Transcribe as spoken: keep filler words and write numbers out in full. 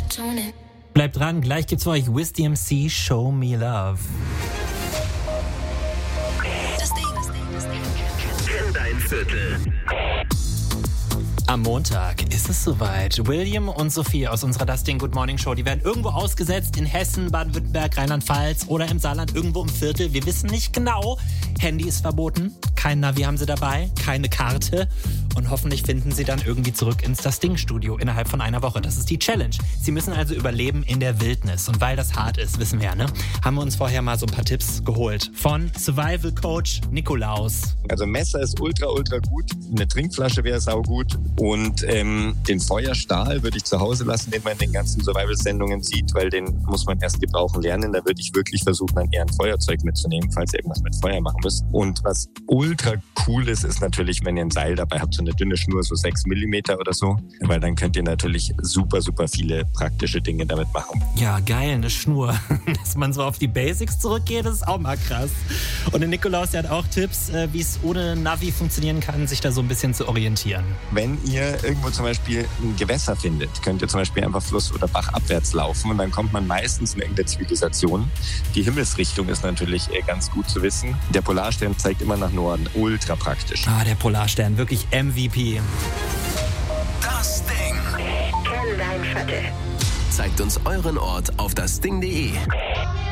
Bleibt dran, gleich gibt's für euch Wiz D M C, Show Me Love. Das Ding, das Ding, das Ding. Kenn dein Viertel. Am Montag ist es soweit. William und Sophie aus unserer Das Ding Good Morning Show, die werden irgendwo ausgesetzt in Hessen, Baden-Württemberg, Rheinland-Pfalz oder im Saarland, irgendwo im Viertel. Wir wissen nicht genau. Handy ist verboten, kein Navi haben sie dabei, keine Karte und hoffentlich finden sie dann irgendwie zurück ins Das Ding Studio innerhalb von einer Woche. Das ist die Challenge. Sie müssen also überleben in der Wildnis und weil das hart ist, wissen wir ja, ne, haben wir uns vorher mal so ein paar Tipps geholt von Survival Coach Nikolaus. Also Messer ist ultra, ultra gut. Eine Trinkflasche wäre saugut. Und ähm, den Feuerstahl würde ich zu Hause lassen, den man in den ganzen Survival-Sendungen sieht, weil den muss man erst gebrauchen lernen. Da würde ich wirklich versuchen, dann eher ein Feuerzeug mitzunehmen, falls ihr irgendwas mit Feuer machen müsst. Und was ultra cool ist, ist natürlich, wenn ihr ein Seil dabei habt, so eine dünne Schnur, so sechs Millimeter oder so. Weil dann könnt ihr natürlich super, super viele praktische Dinge damit machen. Ja, geil, eine Schnur. Dass man so auf die Basics zurückgeht, ist auch mal krass. Und der Nikolaus, der hat auch Tipps, wie es ohne Navi funktionieren kann, sich da so ein bisschen zu orientieren. Wenn ihr irgendwo zum Beispiel ein Gewässer findet, könnt ihr zum Beispiel einfach Fluss- oder Bachabwärts laufen und dann kommt man meistens in irgendeine Zivilisation. Die Himmelsrichtung ist natürlich ganz gut zu wissen. Der Polarstern zeigt immer nach Norden. Ultra praktisch. Ah, der Polarstern, wirklich M V P. Das Ding. Kenn dein Viertel. Zeigt uns euren Ort auf das ding punkt de.